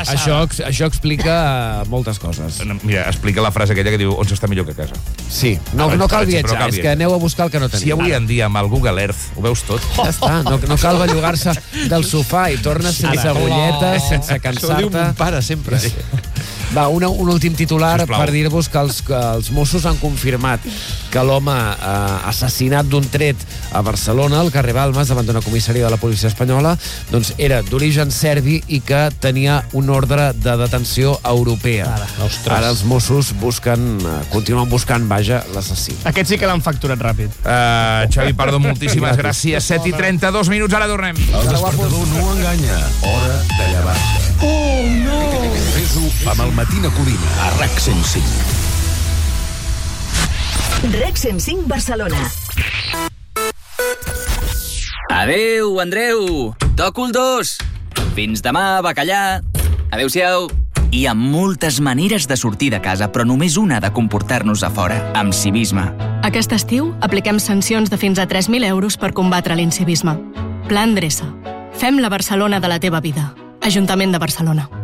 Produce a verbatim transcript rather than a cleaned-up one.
això, això explica moltes coses. Mira, explica la frase aquella que diu on s'està millor que a casa. Sí, no, no cal viatjar, no cal és que aneu a buscar el que no teniu. Si avui en dia amb el Google Earth ho veus tot. Ja està, no, no cal bellugar-se del sofà i tornes sense agulletes, sense cansar-te. Això ho diu mon pare sempre. Va, un, un últim titular Sisplau. per dir-vos que els, que els Mossos han confirmat que l'home eh, assassinat d'un tret a Barcelona, al carrer Balmes, davant d'una comissaria de la policia espanyola, doncs era d'origen serbi i que tenia un ordre de detenció europea. Ara, Ara els Mossos busquen, eh, continuen buscant, vaja, l'assassí. Aquest sí que l'han facturat ràpid. Uh, Xavi Pardo, moltíssimes gràcies. set i trenta-dos minuts, ara tornem. El despertador no enganya. Hora de llevar-se. Oh, no! Fes-ho amb el Matina Codina a RAC cent cinc. RAC cent cinc Barcelona. Adéu, Andreu. Toco el dos. Fins demà, bacallà. Adéu-siau. Hi ha moltes maneres de sortir de casa, però només una de comportar-nos a fora, amb civisme. Aquest estiu apliquem sancions de fins a tres mil euros per combatre l'incivisme. Plan Dreça. Fem la Barcelona de la teva vida. Ajuntament de Barcelona.